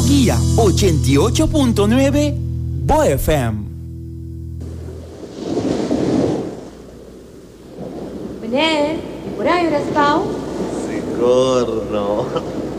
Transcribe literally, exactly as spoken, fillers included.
Barranquilla ochenta y ocho punto nueve Bo F M. Manel, ¿y por ahí eres Pau? Socorro.